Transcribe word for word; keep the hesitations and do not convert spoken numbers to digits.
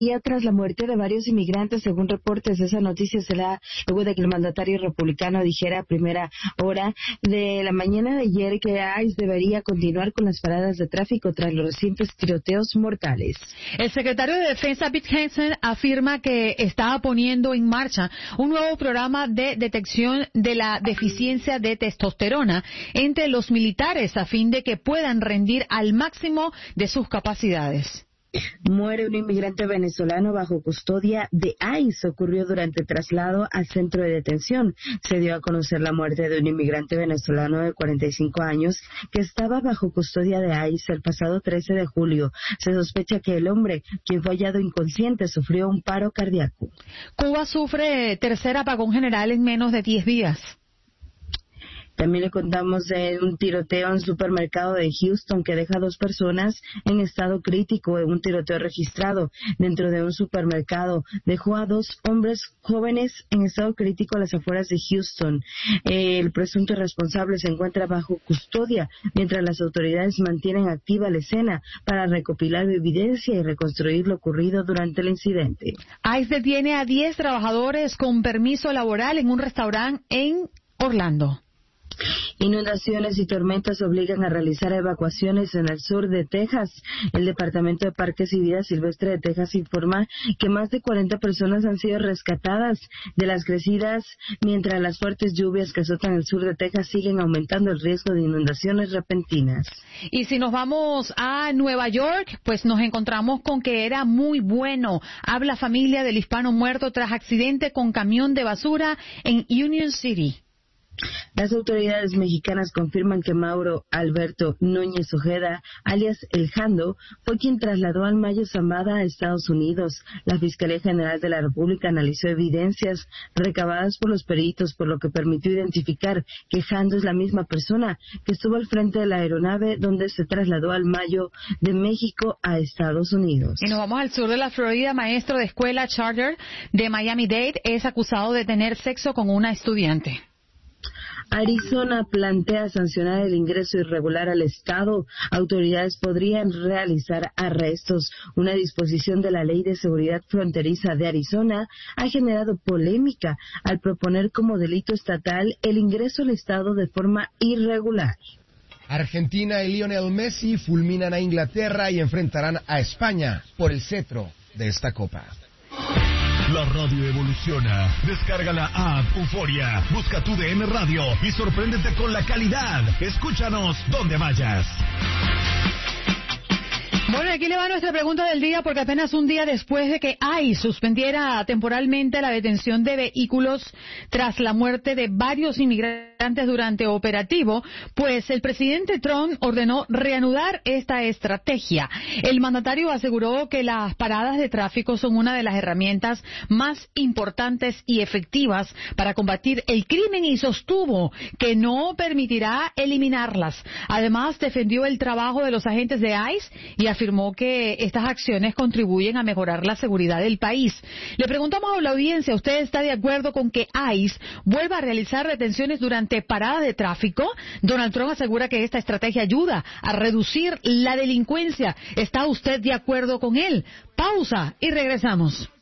tras la muerte de varios inmigrantes, según reportes. Esa noticia se da luego de que el mandatario republicano dijera a primera hora de la mañana de ayer que ICE debería continuar con las paradas de tráfico tras los recientes tiroteos mortales. El secretario de Defensa, Pete Hegseth, afirma que está poniendo en marcha un nuevo programa de detección de la deficiencia de testosterona entre los militares a fin de que puedan rendir al máximo de sus capacidades. Muere un inmigrante venezolano bajo custodia de ICE. Ocurrió durante el traslado al centro de detención. Se dio a conocer la muerte de un inmigrante venezolano de cuarenta y cinco años que estaba bajo custodia de ICE el pasado trece de julio. Se sospecha que el hombre, quien fue hallado inconsciente, sufrió un paro cardíaco. Cuba sufre tercer apagón general en menos de diez días. También le contamos de un tiroteo en un supermercado de Houston que deja a dos personas en estado crítico. En un tiroteo registrado dentro de un supermercado dejó a dos hombres jóvenes en estado crítico a las afueras de Houston. El presunto responsable se encuentra bajo custodia mientras las autoridades mantienen activa la escena para recopilar evidencia y reconstruir lo ocurrido durante el incidente. ICE detiene a diez trabajadores con permiso laboral en un restaurante en Orlando. Inundaciones y tormentas obligan a realizar evacuaciones en el sur de Texas. El Departamento de Parques y Vida Silvestre de Texas informa que más de cuarenta personas han sido rescatadas de las crecidas, mientras las fuertes lluvias que azotan el sur de Texas siguen aumentando el riesgo de inundaciones repentinas. Y si nos vamos a Nueva York, pues nos encontramos con que era muy bueno. Habla familia del hispano muerto tras accidente con camión de basura en Union City. Las autoridades mexicanas confirman que Mauro Alberto Núñez Ojeda, alias El Jando, fue quien trasladó al Mayo Zambada a Estados Unidos. La Fiscalía General de la República analizó evidencias recabadas por los peritos, por lo que permitió identificar que Jando es la misma persona que estuvo al frente de la aeronave donde se trasladó al Mayo de México a Estados Unidos. Y nos vamos al sur de la Florida. Maestro de escuela charter de Miami-Dade es acusado de tener sexo con una estudiante. Arizona plantea sancionar el ingreso irregular al estado. Autoridades podrían realizar arrestos. Una disposición de la Ley de Seguridad Fronteriza de Arizona ha generado polémica al proponer como delito estatal el ingreso al estado de forma irregular. Argentina y Lionel Messi fulminan a Inglaterra y enfrentarán a España por el cetro de esta copa. La radio evoluciona. Descarga la app Euforia. Busca tu D N Radio y sorpréndete con la calidad. Escúchanos donde vayas. Bueno, aquí le va nuestra pregunta del día, porque apenas un día después de que ICE suspendiera temporalmente la detención de vehículos tras la muerte de varios inmigrantes durante operativo, pues el presidente Trump ordenó reanudar esta estrategia. El mandatario aseguró que las paradas de tráfico son una de las herramientas más importantes y efectivas para combatir el crimen y sostuvo que no permitirá eliminarlas. Además, defendió el trabajo de los agentes de ICE y afirmó que estas acciones contribuyen a mejorar la seguridad del país. Le preguntamos a la audiencia, ¿usted está de acuerdo con que ICE vuelva a realizar detenciones durante paradas de tráfico? Donald Trump asegura que esta estrategia ayuda a reducir la delincuencia. ¿Está usted de acuerdo con él? Pausa y regresamos.